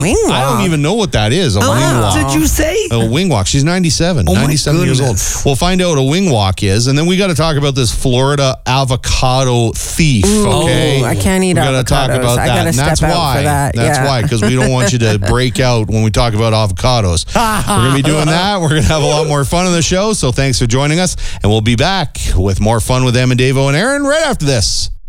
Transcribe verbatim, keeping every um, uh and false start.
Wing walk? I don't even know what that is, a Oh, wing walk. What did you say? A wing walk. She's ninety-seven. Oh, my ninety-seven years old. goodness. We'll find out what a wing walk is, and then we got to talk about this Florida avocado thief, Ooh, okay? I can't eat we gotta avocados. talk about I that. gotta and step that's out why. for that. That's yeah. why, because we don't want you to break out when we talk about avocados. We're going to be doing that. We're going to have a lot more fun on the show, so thanks for joining us, and we'll be back with more fun with Em and Davo and Aaron right after this.